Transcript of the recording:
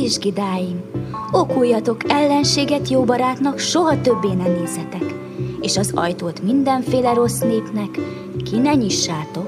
vizsgidáim, okuljatok ellenséget jó barátnak, soha többé ne nézzetek, és az ajtót mindenféle rossz népnek ki ne nyissátok.